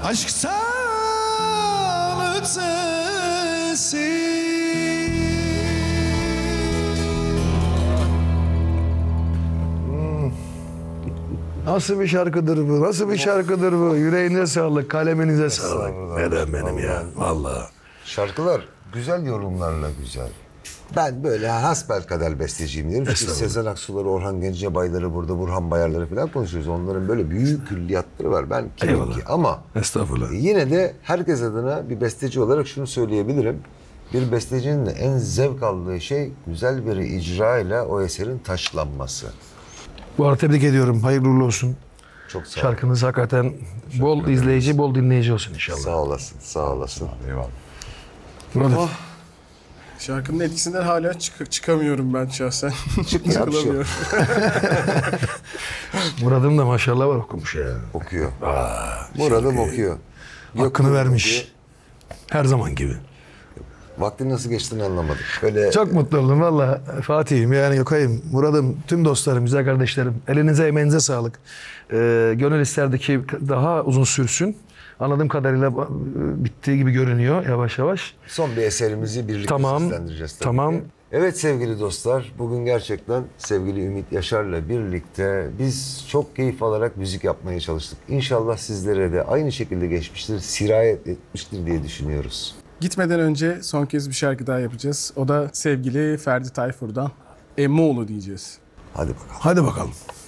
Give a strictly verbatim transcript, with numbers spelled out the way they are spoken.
aşktan ötesi. Nasıl bir şarkıdır bu? Nasıl bir şarkıdır bu? Yüreğinize sağlık, kaleminize sağlık. Neden benim ya? Vallahi. Şarkılar güzel yorumlarla güzel. Ben böyle hasbelkader besteciyim diyorum. Çünkü Sezen Aksu'ları, Orhan Gencebay'ları, burada Burhan Bayar'ları falan konuşuyoruz. Onların böyle büyük külliyatları var. Ben kimim ki? Ama Estağfurullah. yine de herkes adına bir besteci olarak şunu söyleyebilirim. Bir bestecinin de en zevk aldığı şey güzel bir icra ile o eserin taşlanması. Bu arada tebrik ediyorum. Hayırlı uğurlu olsun. Çok sağ ol. Şarkınız hakikaten bol izleyici, bol dinleyici olsun inşallah. Sağ olasın, sağ olasın. Eyvallah. Murat. Oh. Şarkının etkisinden hala çık çıkamıyorum ben şahsen. Çıkmıyor bir şey yok. Murat'ım da maşallah var okumuş ya. Okuyor. Murat'ım okuyor. Hakkını Yok, vermiş. okuyor. Her zaman gibi. Vaktin nasıl geçtiğini anlamadım. Böyle Çok mutlu oldum valla Fatih'im yani Yokay'ım, Murat'ım, tüm dostlarım, güzel kardeşlerim. Elinize emeğinize sağlık. Ee, gönül isterdi ki daha uzun sürsün. Anladığım kadarıyla bittiği gibi görünüyor yavaş yavaş. son bir eserimizi birlikte Tamam, seslendireceğiz tabii tamam. ki. Evet sevgili dostlar, bugün gerçekten sevgili Ümit Yaşar'la birlikte biz çok keyif alarak müzik yapmaya çalıştık. İnşallah sizlere de aynı şekilde geçmiştir, sirayet etmiştir diye düşünüyoruz. Gitmeden önce son kez bir şarkı daha yapacağız. O da sevgili Ferdi Tayfur'dan Emmoğlu diyeceğiz. Hadi bakalım. Hadi bakalım.